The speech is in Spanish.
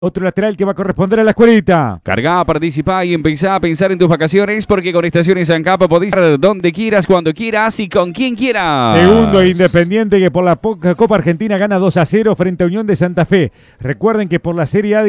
Otro lateral que va a corresponder a la escuelita. Carga, participa y empezá a pensar en tus vacaciones porque con Estaciones ANCAP podés ir donde quieras, cuando quieras y con quien quieras. Segundo, Independiente, que por la Copa Argentina gana 2-0 frente a Unión de Santa Fe. Recuerden que por la Serie A